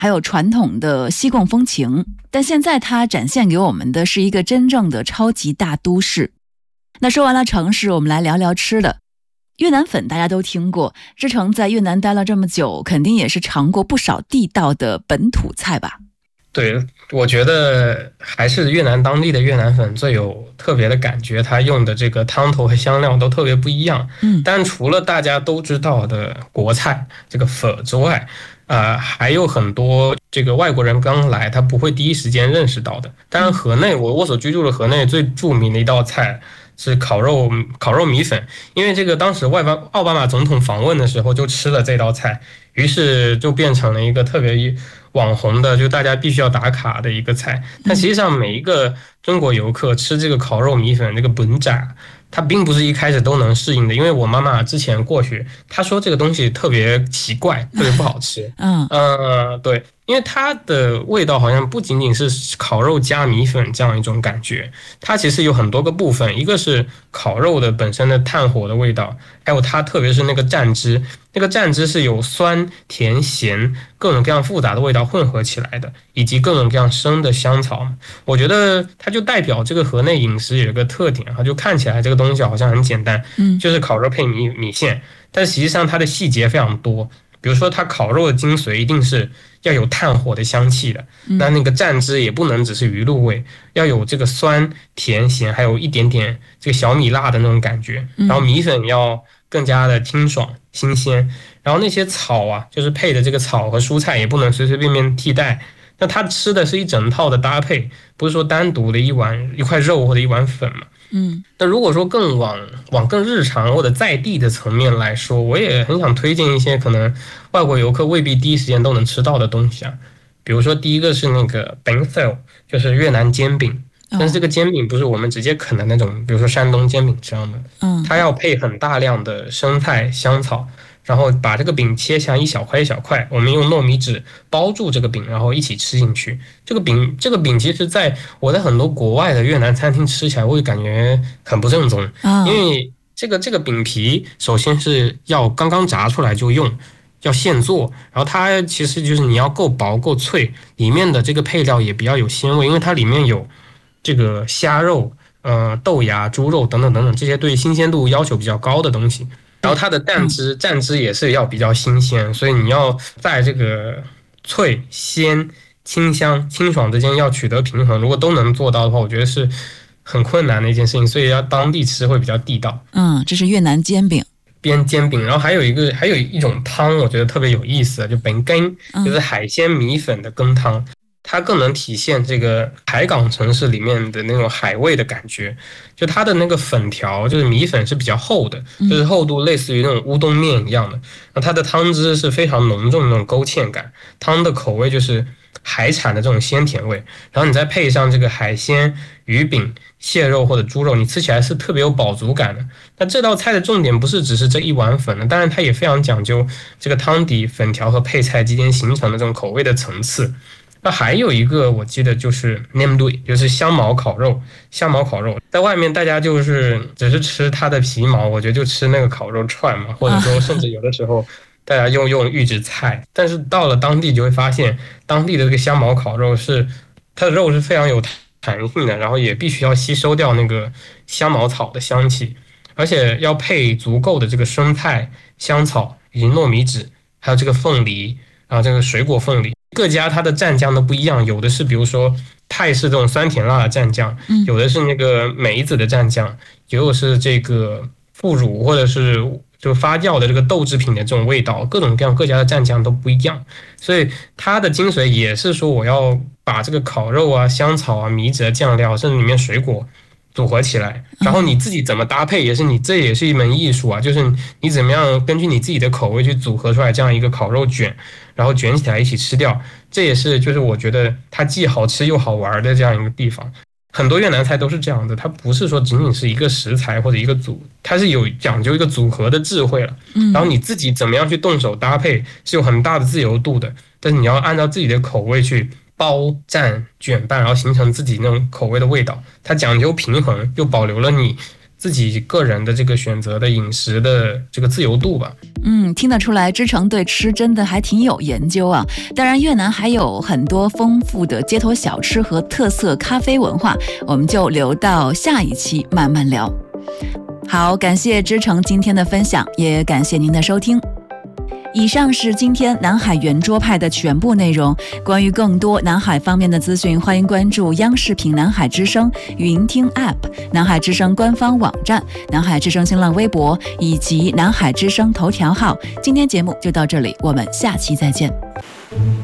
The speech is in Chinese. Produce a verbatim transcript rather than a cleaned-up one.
还有传统的西贡风情，但现在它展现给我们的是一个真正的超级大都市。那说完了城市，我们来聊聊吃的。越南粉大家都听过，志成在越南待了这么久，肯定也是尝过不少地道的本土菜吧？ 对，我觉得还是越南当地的越南粉最有特别的感觉，它用的这个汤头和香料都特别不一样。 嗯， 但除了大家都知道的国菜这个粉之外，呃，还有很多这个外国人刚来，他不会第一时间认识到的。当然，河内我我所居住的河内最著名的一道菜是烤肉烤肉米粉，因为这个当时外巴奥巴马总统访问的时候就吃了这道菜，于是就变成了一个特别网红的，就大家必须要打卡的一个菜。但实际上每一个中国游客吃这个烤肉米粉这个本炸，它并不是一开始都能适应的，因为我妈妈之前过去，她说这个东西特别奇怪，特别不好吃。 嗯呃，对，因为它的味道好像不仅仅是烤肉加米粉这样一种感觉，它其实有很多个部分，一个是烤肉的本身的炭火的味道，还有它特别是那个蘸汁，那个蘸汁是有酸甜咸各种各样复杂的味道混合起来的，以及各种各样生的香草。我觉得它就代表这个河内饮食有一个特点啊，就看起来这个东西好像很简单， 嗯， 就是烤肉配米米线，但实际上它的细节非常多。比如说它烤肉的精髓一定是要有炭火的香气的，那那个蘸汁也不能只是鱼露味，要有这个酸甜咸，还有一点点这个小米辣的那种感觉。然后米粉要更加的清爽新鲜，然后那些草啊，就是配的这个草和蔬菜也不能随随便便替代。那它吃的是一整套的搭配，不是说单独的一碗一块肉或者一碗粉嘛。 嗯， 那如果说更往往更日常或者在地的层面来说，我也很想推荐一些可能外国游客未必第一时间都能吃到的东西啊。比如说第一个是那个 bánh xèo， 就是越南煎饼，但是这个煎饼不是我们直接啃的那种，比如说山东煎饼这样的， 嗯， 它要配很大量的生菜香草，然后把这个饼切下一小块一小块，我们用糯米纸包住这个饼，然后一起吃进去。这个饼，这个饼其实在我在很多国外的越南餐厅吃起来，我会感觉很不正宗， 啊， 因为这个这个饼皮首先是要刚刚炸出来就用。要现做，然后它其实就是你要够薄够脆，里面的这个配料也比较有鲜味，因为它里面有这个虾肉、呃豆芽、猪肉等等等等这些对新鲜度要求比较高的东西。然后它的蘸汁蘸汁也是要比较新鲜，所以你要在这个脆、鲜、清香、清爽之间要取得平衡。如果都能做到的话，我觉得是很困难的一件事情，所以要当地吃会比较地道。 嗯，这是越南煎饼。 边煎饼，然后还有一个还有一种汤，我觉得特别有意思，就本羹，就是海鲜米粉的羹汤。它更能体现这个海港城市里面的那种海味的感觉，就它的那个粉条，就是米粉是比较厚的，就是厚度类似于那种乌冬面一样的。那它的汤汁是非常浓重的那种勾芡感，汤的口味就是海产的这种鲜甜味，然后你再配上这个海鲜、鱼饼、蟹肉或者猪肉，你吃起来是特别有饱足感的。那这道菜的重点不是只是这一碗粉的，当然它也非常讲究这个汤底、粉条和配菜之间形成的这种口味的层次。那还有一个我记得就是 nem dui， 就是香茅烤肉。香茅烤肉在外面大家就是只是吃它的皮毛，我觉得就吃那个烤肉串嘛，或者说甚至有的时候大家用用预制菜。但是到了当地就会发现，当地的这个香茅烤肉是它的肉是非常有弹性的，然后也必须要吸收掉那个香茅草的香气，而且要配足够的这个生菜、香草以及糯米纸，还有这个凤梨，然后这个水果凤梨。各家它的蘸酱都不一样，有的是比如说泰式这种酸甜辣的蘸酱，有的是那个梅子的蘸酱，有的是这个腐乳或者是就发酵的这个豆制品的这种味道，各种各样各家的蘸酱都不一样，所以它的精髓也是说我要把这个烤肉啊、香草啊、米纸的酱料，甚至里面水果组合起来，然后你自己怎么搭配也是你，这也是一门艺术啊，就是你怎么样根据你自己的口味去组合出来这样一个烤肉卷，然后卷起来一起吃掉，这也是就是我觉得它既好吃又好玩的这样一个地方。很多越南菜都是这样的，它不是说仅仅是一个食材或者一个组，它是有讲究一个组合的智慧了。然后你自己怎么样去动手搭配是有很大的自由度的，但是你要按照自己的口味去包蘸卷拌，然后形成自己那种口味的味道。它讲究平衡，又保留了你自己个人的这个选择的饮食的这个自由度吧。 嗯，听得出来知成对吃真的还挺有研究啊。当然越南还有很多丰富的街头小吃和特色咖啡文化，我们就留到下一期慢慢聊。好，感谢知成今天的分享，也感谢您的收听。以上是今天南海圆桌派的全部内容。关于更多南海方面的资讯，欢迎关注央视频南海之声云听 App、 南海之声官方网站、南海之声新浪微博以及南海之声头条号。今天节目就到这里，我们下期再见。